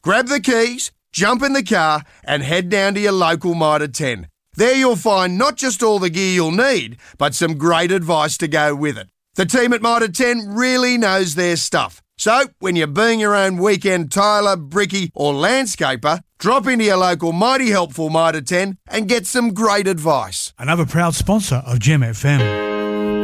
Grab the keys, jump in the car and head down to your local Mitre 10. There you'll find not just all the gear you'll need, but some great advice to go with it. The team at Mitre 10 really knows their stuff. So, when you're being your own weekend tiler, brickie or landscaper, drop into your local Mighty Helpful Mitre 10 and get some great advice. Another proud sponsor of Gem FM.